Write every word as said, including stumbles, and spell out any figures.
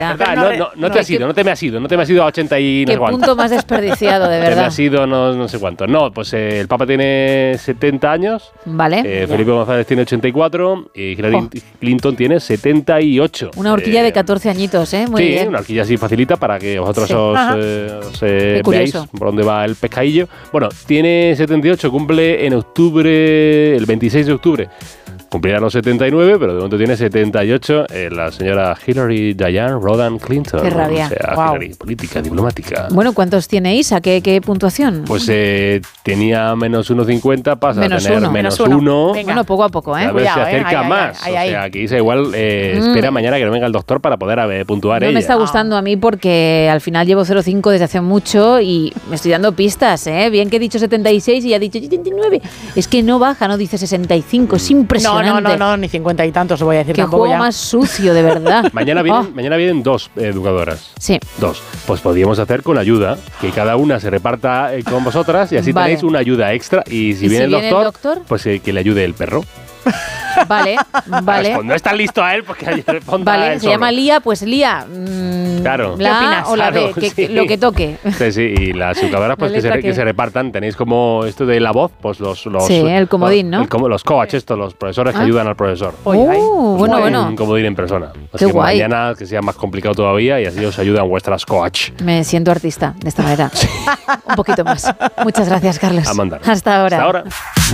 ¿Verdad? No, no, no te has ido, no te me has ido, no te me has ido a ochenta y no sé cuánto. Qué punto más desperdiciado, de Te me verdad. has ido no, no sé cuánto. No, pues eh, el Papa tiene setenta años. Vale. Eh, Felipe González tiene ochenta y cuatro y Hillary oh. Clinton tiene setenta y ocho. Una horquilla eh, de catorce añitos, ¿eh? Muy sí, bien. una horquilla así facilita para que vosotros sí. os, eh, os eh, veáis por dónde va el pescadillo. Bueno, tiene setenta y ocho, cumple en octubre, el veintiséis de octubre. Cumplirá los setenta y nueve, pero de momento tiene setenta y ocho. Eh, la señora Hillary Diane Rodham Clinton. Qué rabia. O sea, wow. Hillary, política, diplomática. Bueno, ¿cuántos tiene Isa? ¿Qué, qué puntuación? Pues eh, tenía menos uno coma cincuenta, pasa menos a tener uno. menos uno. uno. Bueno, poco a poco, ¿eh? A ver, se acerca eh. ay, más. Ay, ay, ay. O sea, que Isa igual eh, mm. espera mañana que no venga el doctor para poder eh, puntuar no ella. me está gustando a mí porque al final llevo cero coma cinco desde hace mucho y me estoy dando pistas, ¿eh? Bien que he dicho setenta y seis y ya he dicho setenta y nueve. Es que no baja, no dice sesenta y cinco. Es impresionante. No, no, no, no ni cincuenta y tantos, os voy a decir Qué tampoco juego ya. más sucio, de verdad. mañana, vienen, oh. mañana vienen dos educadoras. Sí. Dos. Pues podríamos hacer con ayuda, que cada una se reparta eh, con vosotras y así vale. tenéis una ayuda extra. Y si, ¿Y viene, si el, viene doctor, el doctor, pues eh, que le ayude el perro. Vale, vale. Pues no está listo a él porque ayer responda Vale, él se solo. llama Lía, pues Lía. Mmm, claro. La A o la claro, B, que, sí. que, lo que toque. Sí, sí, y las educadoras pues que se, que... que se repartan. Tenéis como esto de la voz, pues los... los sí, el comodín, ¿no? El, el, los coach, estos, los profesores ¿Ah? que ayudan al profesor. Oh, uh, bueno, bueno. Un comodín en persona. Así Qué que guay. mañana que sea más complicado todavía y así os ayudan vuestras coach. Me siento artista de esta manera. Sí. Un poquito más. Muchas gracias, Carlos. A mandar. Hasta ahora. Hasta ahora.